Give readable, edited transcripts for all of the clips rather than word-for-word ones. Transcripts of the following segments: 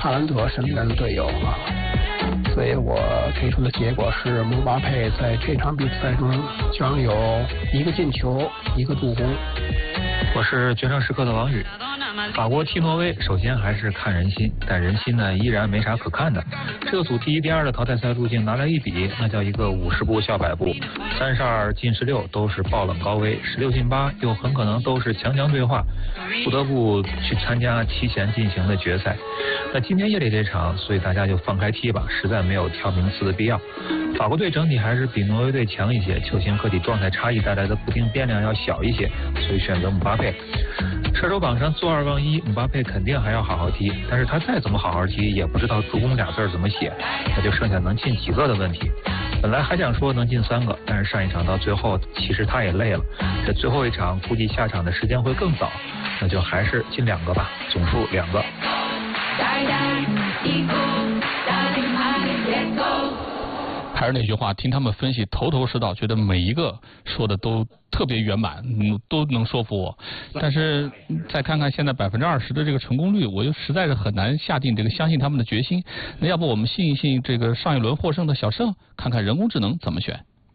哈兰德身边的队友啊，所以我给出的结果是姆巴佩在这场比赛中将有1个进球，1个助攻。 我是决胜时刻的王宇。法国踢挪威，首先还是看人心，但人心呢依然没啥可看的。这个组第1、第2的淘汰赛路径拿来一比，那叫一个50步笑百步，32进16都是爆冷高危，16进8又很可能都是强强对话，不得不去参加提前进行的决赛。那今天夜里这场，所以大家就放开踢吧，实在没有挑名次的必要。法国队整体还是比挪威队强一些，球星个体状态差异带来的不定变量要小一些，所以选择姆巴佩。射手榜上坐2望1，姆巴佩肯定还要好好踢，但是他再怎么好好踢，也不知道助攻2字怎么写，那就剩下能进几个的问题。本来还想说能进3个，但是上一场到最后，其实他也累了。这最后一场估计下场的时间会更早，那就还是进2个吧，总数2个。 还是那句话，听他们分析头头是道，觉得每一个说的都特别圆满，都能说服我。但是再看看现在20%的这个成功率，我就实在是很难下定这个相信他们的决心。那要不我们信一信这个上一轮获胜的小胜，看看人工智能怎么选。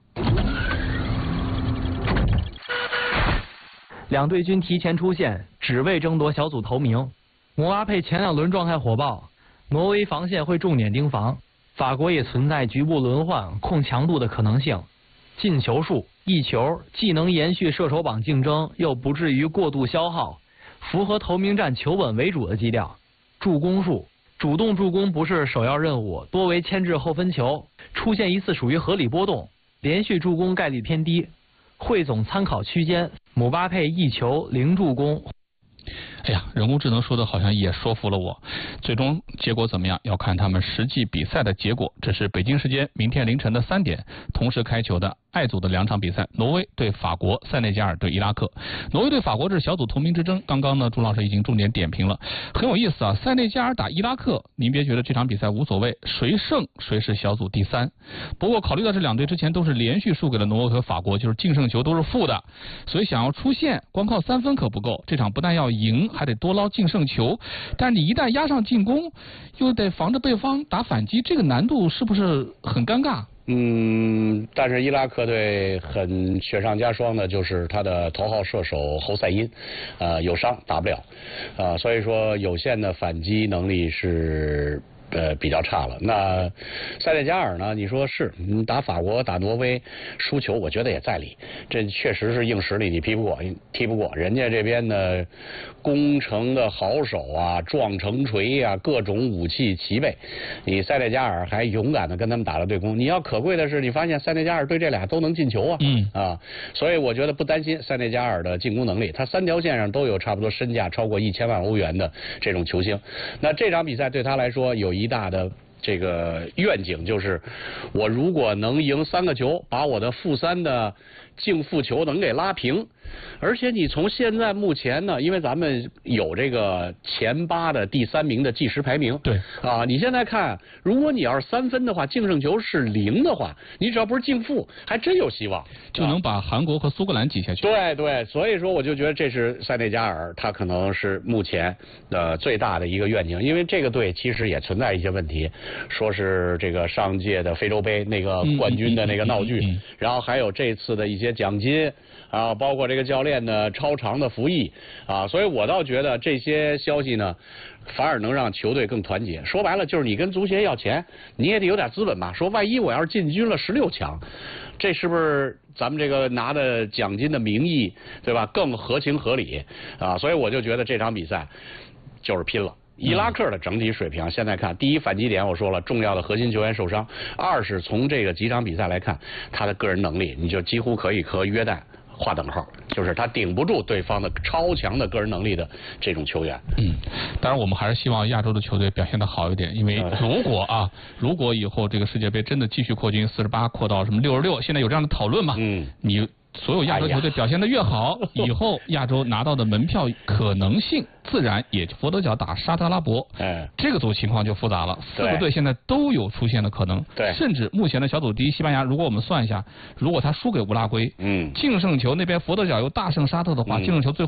两队均提前出线，只为争夺小组头名。姆巴佩前2轮状态火爆，挪威防线会重点盯防。法国也存在局部轮换、控强度的可能性。进球数1球，既能延续射手榜竞争，又不至于过度消耗，符合头名战求稳为主的基调。助攻数，主动助攻不是首要任务，多为牵制后分球，出现一次属于合理波动，连续助攻概率偏低。汇总参考区间，姆巴佩1球0助攻。 哎呀，人工智能说的好像也说服了我。最终结果怎么样，要看他们实际比赛的结果。这是北京时间明天凌晨的3点同时开球的爱组的2场比赛，挪威对法国，塞内加尔对伊拉克。挪威对法国这是小组头名之争，刚刚呢朱老师已经重点点评了，很有意思啊。塞内加尔打伊拉克，您别觉得这场比赛无所谓，谁胜谁是小组第3。不过考虑到这2队之前都是连续输给了挪威和法国，就是净胜球都是负的，所以想要出线光靠3分可不够，这场不但要赢，还得多捞净胜球。但是你一旦压上进攻，又得防着对方打反击，这个难度是不是很尴尬？ 但是伊拉克队很雪上加霜的，就是他的头号射手侯赛因，有伤打不了，所以说有限的反击能力是比较差了。那塞内加尔呢？你说是打法国、打挪威输球，我觉得也在理。这确实是硬实力，你踢不过。人家这边呢，攻城的好手啊，撞城锤啊，各种武器齐备。你塞内加尔还勇敢的跟他们打了对攻。你要可贵的是，你发现塞内加尔队这俩都能进球啊。所以我觉得不担心塞内加尔的进攻能力。他3条线上都有差不多身价超过1000万欧元的这种球星。那这场比赛对他来说有一大的这个愿景，就是我如果能赢3个球，把我的-3的净负球能给拉平。而且你从现在目前呢，因为咱们有这个前8的第3名的计时排名， 对啊，你现在看，如果你要是3分的话，净胜球是0的话，你只要不是净负，还真有希望， 就能把韩国和苏格兰挤下去。 对，所以说我就觉得这是塞内加尔他可能是目前的最大的一个愿景，因为这个队其实也存在一些问题，说是这个上届的非洲杯那个冠军的那个闹剧，然后还有这次的一些奖金啊，包括这个教练的超长的服役啊，所以我倒觉得这些消息呢，反而能让球队更团结。说白了就是你跟足协要钱，你也得有点资本吧。说万一我要是进军了16强，这是不是咱们这个拿的奖金的名义，对吧？更合情合理啊。所以我就觉得这场比赛就是拼了。伊拉克的整体水平现在看，第一反击点我说了，重要的核心球员受伤；二是从这个几场比赛来看，他的个人能力，你就几乎可以和约旦划等号，就是他顶不住对方的超强的个人能力的这种球员。 当然我们还是希望亚洲的球队表现得好一点，因为如果以后这个世界杯真的继续扩军48扩到什么66，现在有这样的讨论嘛？你所有亚洲球队表现得越好，以后亚洲拿到的门票可能性自然也佛得角打沙特阿拉伯。这个组情况就复杂了，4个队现在都有出现的可能。甚至目前的小组第一西班牙，如果我们算一下，如果他输给乌拉圭，净胜球那边佛得角又大胜沙特的话，净胜球最后